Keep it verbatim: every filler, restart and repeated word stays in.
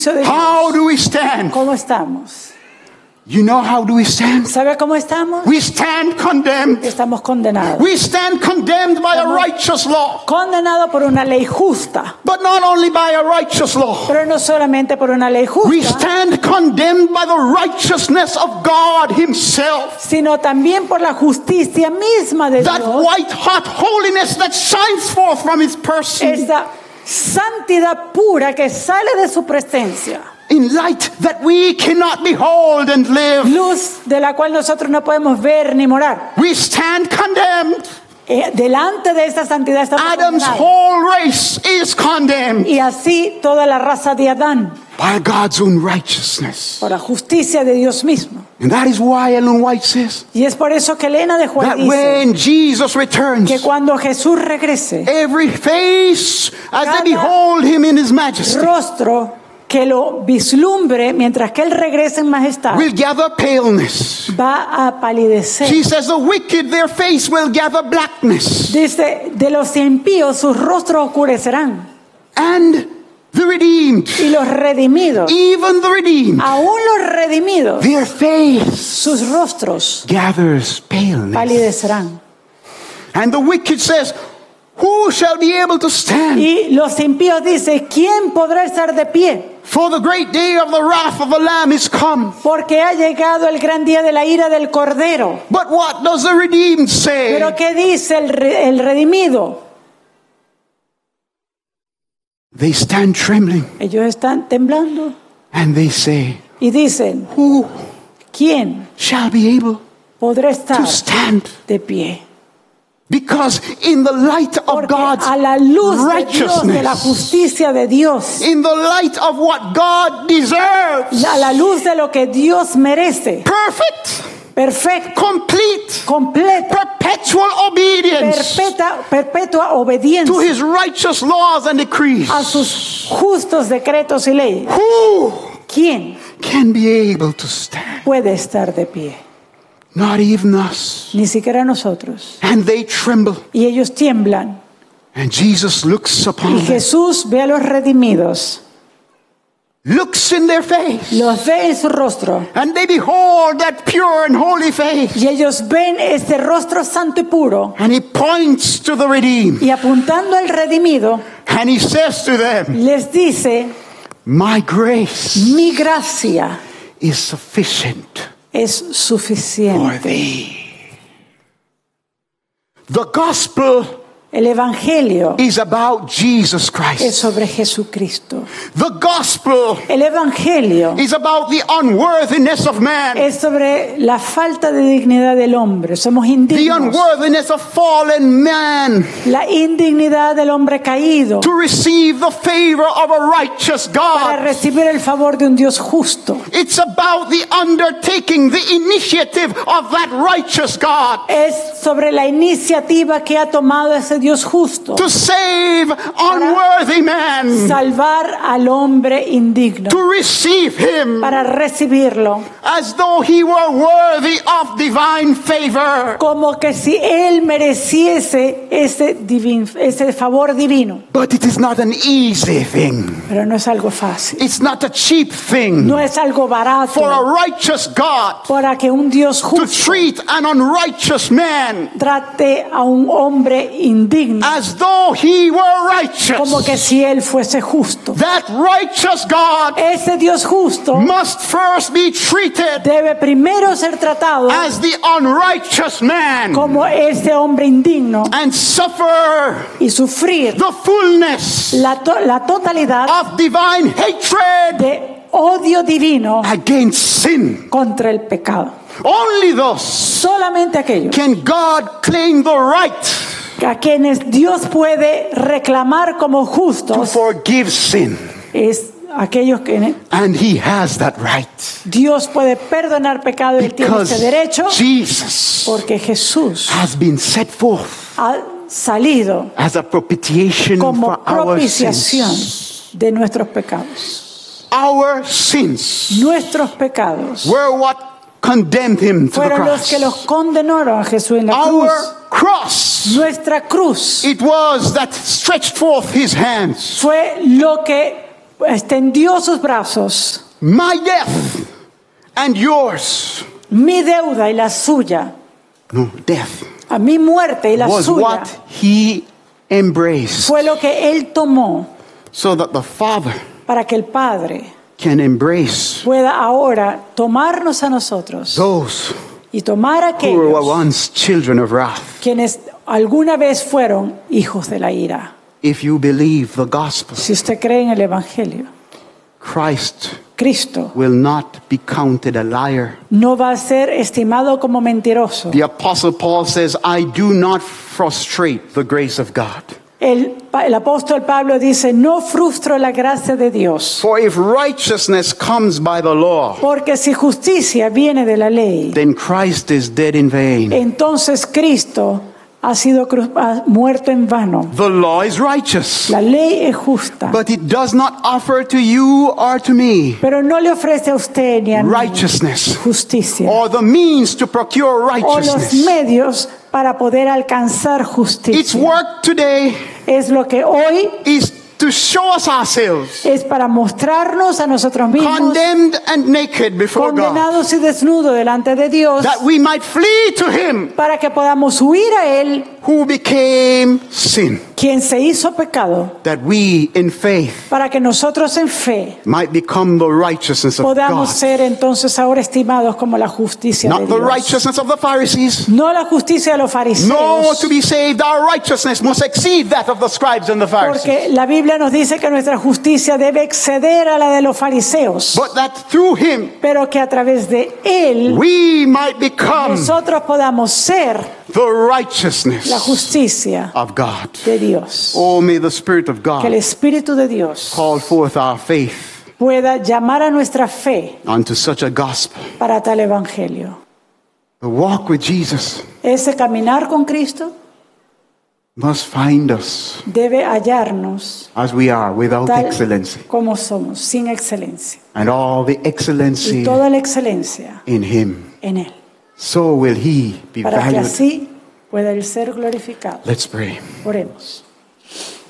de How do we stand? ¿Cómo estamos? You know how do we stand? ¿Sabe cómo estamos? We stand condemned. Estamos condenados. We stand condemned by a righteous law. Condenados por una ley justa. But not only by a righteous law. Pero no solamente por una ley justa. We stand condemned by the righteousness of God Himself. Sino también por la justicia misma de That Dios. white hot holiness that shines forth from His person. Esa santidad pura que sale de su presencia. In light that we cannot behold and live. Luz de la cual nosotros no podemos ver ni morar. We stand condemned. Eh, delante de esa santidad estamos Adam's condenados. whole race is condemned. Y así toda la raza de Adán. By God's own righteousness. Por la justicia de Dios mismo. And that is why Ellen White says. Y es por eso que Elena de White That dice. when Jesus returns. Que cuando Jesús regrese. Every face as Cada they behold Him in His majesty. Rostro que lo vislumbre mientras que él regrese en majestad. Will gather paleness. Va a palidecer. She says the wicked, their face will gather blackness. Dice, de los impíos sus rostros oscurecerán. And the redeemed. Y los redimidos. Even the redeemed. Aún los redimidos. Their face. Sus rostros. Gathers paleness. Palidecerán. And the wicked says, who shall be able to stand? Y los impíos dicen, ¿quién podrá estar de pie? For the great day of the wrath of the Lamb is come. Porque ha llegado el gran día de la ira del Cordero. But what does the redeemed say? Pero ¿qué dice el, re- el redimido? They stand trembling. Ellos están temblando. And they say, Y dicen, who ¿quién shall be able podrá estar to stand? de pie? Because in the light of Porque God's a la luz de Dios, de la righteousness, justicia de Dios, in the light of what God deserves, a la luz de lo que Dios merece, perfect, perfecto, complete, completa, perpetual obedience perpetua, perpetua obediencia to His righteous laws and decrees. a sus justos decretos y leyes. Who ¿Quién can be able to stand? puede estar de pie? Not even us. Ni siquiera nosotros. And they tremble. Y ellos tiemblan. And Jesus looks upon Y them, Jesús ve a los redimidos, looks in their face, los ve en su rostro. and they behold that pure and holy face. Y ellos ven este rostro santo y puro. And He points to the redeemed. Y apuntando al redimido, And He says to them, les dice, my grace mi gracia is sufficient es for suficiente. thee. The gospel El evangelio is about Jesus es Christ. sobre Jesucristo. The gospel El evangelio is about the unworthiness of man, es sobre la falta de dignidad del hombre. Somos the indignos. unworthiness of fallen man La indignidad del hombre caído to receive the favor of a righteous para God. recibir el favor de un Dios justo. It's about the undertaking, the initiative of that righteous God Es sobre la iniciativa que ha tomado ese Dios justo. to save unworthy man, Salvar al hombre indigno. to receive him Para recibirlo. as though he were worthy of divine favor. Como que si él mereciese ese, divin, ese favor divino. But it is not an easy thing. Pero no es algo fácil. It's not a cheap thing No es algo barato. for a righteous God Para que un Dios to justo treat an unrighteous man trate a un hombre indigno as though he were righteous. como que si él fuese justo. That righteous God Ese Dios justo must first be treated debe primero ser tratado as the unrighteous man como ese hombre indigno and suffer y sufrir the fullness la, to- la totalidad of divine hatred de odio divino against sin. contra el pecado. Only those Solamente aquellos can God claim the right a quienes Dios puede reclamar como to justos forgive sin. es aquellos que And He has that right. Dios puede perdonar pecado y él tiene Because ese derecho Jesus porque Jesús has been set forth ha salido as a propitiation como for our propiciación sins. de nuestros pecados. Our sins Nuestros pecados were what condemned Him to the fueron los que los cross. condenaron a Jesús en la Our cruz. cross, Nuestra cruz it was that stretched forth His hands fue lo que extendió sus brazos. My death and yours. Mi deuda y la suya, No, death a mi muerte y la was suya, what he embraced fue lo que él tomó so that the Father para que el Padre can embrace pueda ahora tomarnos a nosotros those y tomar a who were aquellos once children of wrath. quienes alguna vez fueron hijos de la ira. If you believe the gospel, Si usted cree en el Evangelio, Christ Cristo will not be counted a liar. no va a ser estimado como mentiroso. The Apostle Paul says, I do not frustrate the grace of God. El, el apóstol Pablo dice, no frustro la gracia de Dios, For if righteousness comes by the law, porque si justicia viene de la ley, then Christ is dead in vain. entonces Cristo ha sido cru- ha muerto en vano. The law is righteous, La ley es justa, but it does not offer to you or to me pero no le ofrece a usted ni a mí righteousness justicia or the means to procure o los righteousness. medios para poder alcanzar Its justicia. work today Es lo que hoy is to show us ourselves es para mostrarnos a nosotros mismos condemned and naked before God, condenados y desnudos delante de Dios, that we might flee to Him para que podamos huir a Él, who became sin, quien se hizo pecado, that we in faith para que nosotros en fe might become the righteousness of podamos God. ser entonces ahora estimados como la justicia de Not the Dios. righteousness of the Pharisees. No la justicia de los No, fariseos, to be saved, our righteousness must exceed that of the scribes and the Pharisees. porque la Biblia nos dice que nuestra justicia debe exceder a la de los fariseos, But that through Him pero que a través de Él we might become nosotros podamos ser the righteousness la justicia of God. de Dios. Oh, may the Spirit of Que el God Espíritu de Dios call forth our faith pueda llamar a nuestra fe unto such a gospel. para tal evangelio. The walk with Jesus Ese caminar con Cristo must find us debe hallarnos as we are, without tal excellency, como somos, sin excelencia. and all the Y excellency toda la excelencia in Him. en Él, So will He be para que valued. así pueda Él ser glorificado. Let's pray. Oremos.